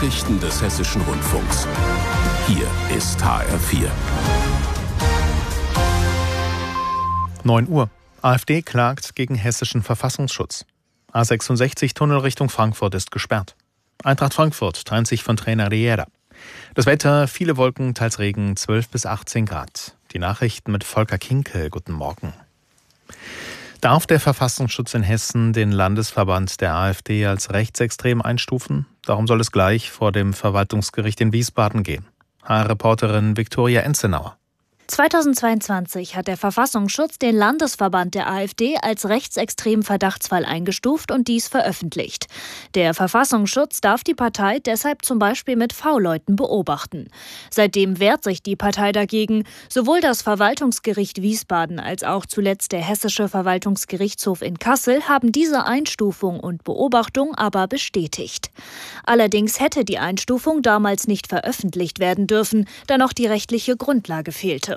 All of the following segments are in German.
Nachrichten des Hessischen Rundfunks. Hier ist HR4. 9 Uhr. AfD klagt gegen hessischen Verfassungsschutz. A66 Tunnel Richtung Frankfurt ist gesperrt. Eintracht Frankfurt trennt sich von Trainer Riera. Das Wetter, viele Wolken, teils Regen, 12 bis 18 Grad. Die Nachrichten mit Volker Kinkel. Guten Morgen. Darf der Verfassungsschutz in Hessen den Landesverband der AfD als rechtsextrem einstufen? Darum soll es gleich vor dem Verwaltungsgericht in Wiesbaden gehen. HR-Reporterin Viktoria Enzenauer. 2022 hat der Verfassungsschutz den Landesverband der AfD als rechtsextremen Verdachtsfall eingestuft und dies veröffentlicht. Der Verfassungsschutz darf die Partei deshalb zum Beispiel mit V-Leuten beobachten. Seitdem wehrt sich die Partei dagegen. Sowohl das Verwaltungsgericht Wiesbaden als auch zuletzt der Hessische Verwaltungsgerichtshof in Kassel haben diese Einstufung und Beobachtung aber bestätigt. Allerdings hätte die Einstufung damals nicht veröffentlicht werden dürfen, da noch die rechtliche Grundlage fehlte.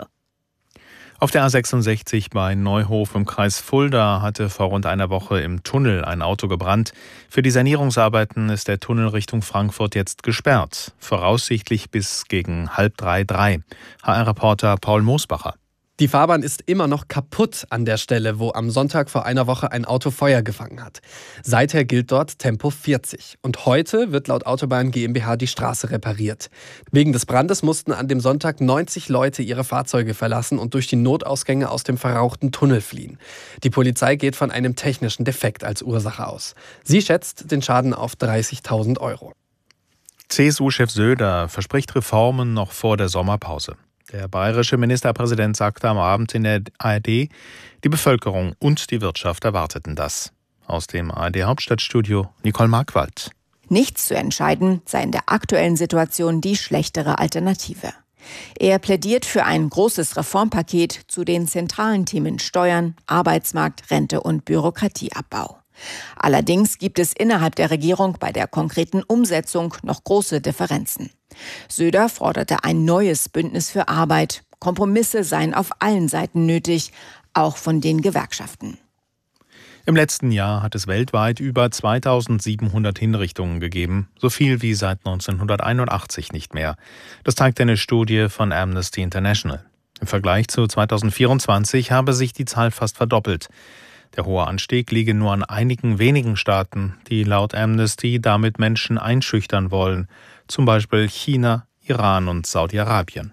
Auf der A66 bei Neuhof im Kreis Fulda hatte vor rund einer Woche im Tunnel ein Auto gebrannt. Für die Sanierungsarbeiten ist der Tunnel Richtung Frankfurt jetzt gesperrt. Voraussichtlich bis gegen 2:30. HR-Reporter Paul Moosbacher. Die Fahrbahn ist immer noch kaputt an der Stelle, wo am Sonntag vor einer Woche ein Auto Feuer gefangen hat. Seither gilt dort Tempo 40. Und heute wird laut Autobahn GmbH die Straße repariert. Wegen des Brandes mussten an dem Sonntag 90 Leute ihre Fahrzeuge verlassen und durch die Notausgänge aus dem verrauchten Tunnel fliehen. Die Polizei geht von einem technischen Defekt als Ursache aus. Sie schätzt den Schaden auf 30.000 €. CSU-Chef Söder verspricht Reformen noch vor der Sommerpause. Der bayerische Ministerpräsident sagte am Abend in der ARD, die Bevölkerung und die Wirtschaft erwarteten das. Aus dem ARD-Hauptstadtstudio Nicole Markwald. Nichts zu entscheiden sei in der aktuellen Situation die schlechtere Alternative. Er plädiert für ein großes Reformpaket zu den zentralen Themen Steuern, Arbeitsmarkt, Rente und Bürokratieabbau. Allerdings gibt es innerhalb der Regierung bei der konkreten Umsetzung noch große Differenzen. Söder forderte ein neues Bündnis für Arbeit. Kompromisse seien auf allen Seiten nötig, auch von den Gewerkschaften. Im letzten Jahr hat es weltweit über 2700 Hinrichtungen gegeben, so viel wie seit 1981 nicht mehr. Das zeigt eine Studie von Amnesty International. Im Vergleich zu 2024 habe sich die Zahl fast verdoppelt. Der hohe Anstieg liege nur an einigen wenigen Staaten, die laut Amnesty damit Menschen einschüchtern wollen, zum Beispiel China, Iran und Saudi-Arabien.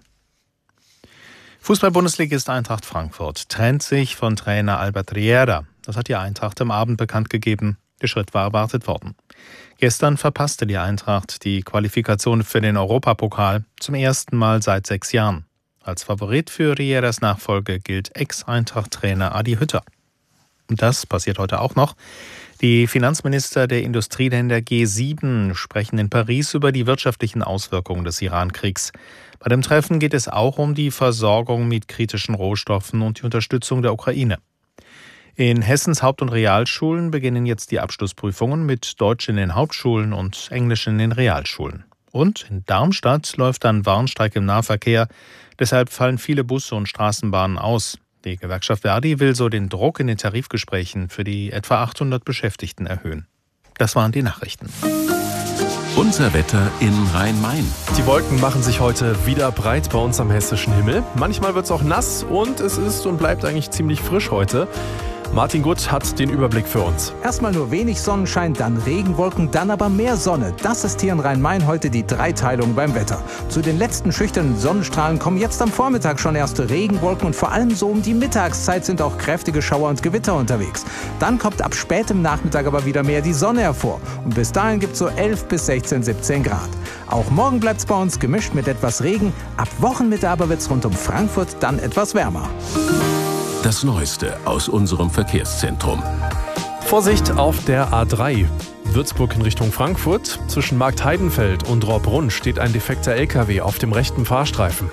Fußball-Bundesligist Eintracht Frankfurt trennt sich von Trainer Albert Riera. Das hat die Eintracht am Abend bekannt gegeben. Der Schritt war erwartet worden. Gestern verpasste die Eintracht die Qualifikation für den Europapokal zum ersten Mal seit 6 Jahren. Als Favorit für Rieras Nachfolge gilt Ex-Eintracht-Trainer Adi Hütter. Und das passiert heute auch noch. Die Finanzminister der Industrieländer G7 sprechen in Paris über die wirtschaftlichen Auswirkungen des Iran-Kriegs. Bei dem Treffen geht es auch um die Versorgung mit kritischen Rohstoffen und die Unterstützung der Ukraine. In Hessens Haupt- und Realschulen beginnen jetzt die Abschlussprüfungen mit Deutsch in den Hauptschulen und Englisch in den Realschulen. Und in Darmstadt läuft ein Warnstreik im Nahverkehr. Deshalb fallen viele Busse und Straßenbahnen aus. Die Gewerkschaft Verdi will so den Druck in den Tarifgesprächen für die etwa 800 Beschäftigten erhöhen. Das waren die Nachrichten. Unser Wetter in Rhein-Main. Die Wolken machen sich heute wieder breit bei uns am hessischen Himmel. Manchmal wird es auch nass und es ist und bleibt eigentlich ziemlich frisch heute. Martin Gutt hat den Überblick für uns. Erstmal nur wenig Sonnenschein, dann Regenwolken, dann aber mehr Sonne. Das ist hier in Rhein-Main heute die Dreiteilung beim Wetter. Zu den letzten schüchternen Sonnenstrahlen kommen jetzt am Vormittag schon erste Regenwolken und vor allem so um die Mittagszeit sind auch kräftige Schauer und Gewitter unterwegs. Dann kommt ab spätem Nachmittag aber wieder mehr die Sonne hervor. Und bis dahin gibt es so 11 bis 16, 17 Grad. Auch morgen bleibt es bei uns gemischt mit etwas Regen. Ab Wochenmitte aber wird es rund um Frankfurt dann etwas wärmer. Das Neueste aus unserem Verkehrszentrum. Vorsicht auf der A3. Würzburg in Richtung Frankfurt. Zwischen Marktheidenfeld und Rohrbrunn steht ein defekter LKW auf dem rechten Fahrstreifen.